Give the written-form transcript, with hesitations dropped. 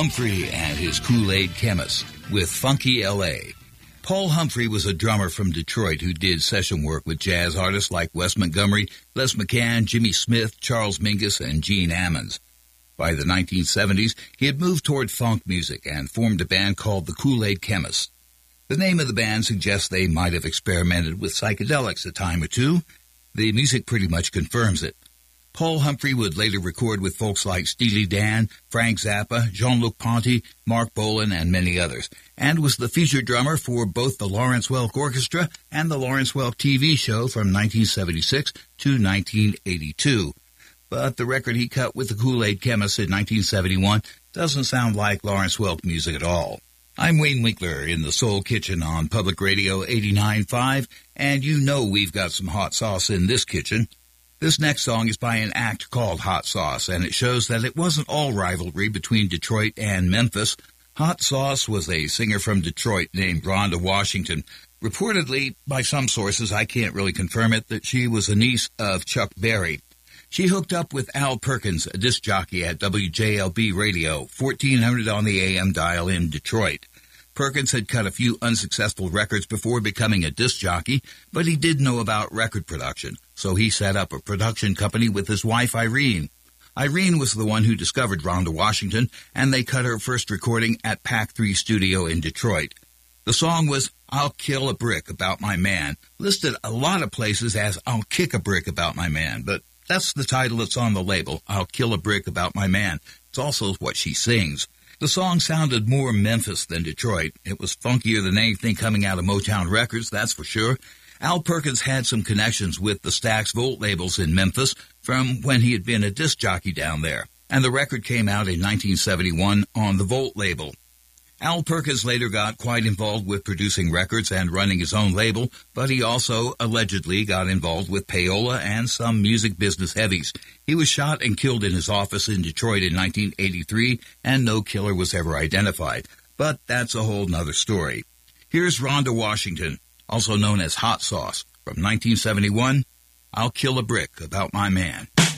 Humphrey and his Kool-Aid Chemist with Funky L.A. Paul Humphrey was a drummer from Detroit who did session work with jazz artists like Wes Montgomery, Les McCann, Jimmy Smith, Charles Mingus, and Gene Ammons. By the 1970s, he had moved toward funk music and formed a band called the Kool-Aid Chemists. The name of the band suggests they might have experimented with psychedelics a time or two. The music pretty much confirms it. Paul Humphrey would later record with folks like Steely Dan, Frank Zappa, Jean-Luc Ponty, Mark Bolan, and many others, and was the featured drummer for both the Lawrence Welk Orchestra and the Lawrence Welk TV show from 1976 to 1982. But the record he cut with the Kool-Aid Chemists in 1971 doesn't sound like Lawrence Welk music at all. I'm Wayne Winkler in the Soul Kitchen on Public Radio 89.5, and you know we've got some hot sauce in this kitchen. This next song is by an act called Hot Sauce, and it shows that it wasn't all rivalry between Detroit and Memphis. Hot Sauce was a singer from Detroit named Rhonda Washington. Reportedly, by some sources, I can't really confirm it, that she was a niece of Chuck Berry. She hooked up with Al Perkins, a disc jockey at WJLB Radio, 1400 on the AM dial in Detroit. Perkins had cut a few unsuccessful records before becoming a disc jockey, but he did know about record production, so he set up a production company with his wife Irene. Irene was the one who discovered Rhonda Washington, and they cut her first recording at Pac 3 Studio in Detroit. The song was I'll Kill a Brick About My Man, listed a lot of places as I'll Kick a Brick About My Man, but that's the title that's on the label, I'll Kill a Brick About My Man. It's also what she sings. The song sounded more Memphis than Detroit. It was funkier than anything coming out of Motown Records, that's for sure. Al Perkins had some connections with the Stax Volt labels in Memphis from when he had been a disc jockey down there, and the record came out in 1971 on the Volt label. Al Perkins later got quite involved with producing records and running his own label, but he also allegedly got involved with payola and some music business heavies. He was shot and killed in his office in Detroit in 1983, and no killer was ever identified. But that's a whole nother story. Here's Rhonda Washington, also known as Hot Sauce, from 1971, I'll Kill a Brick About My Man.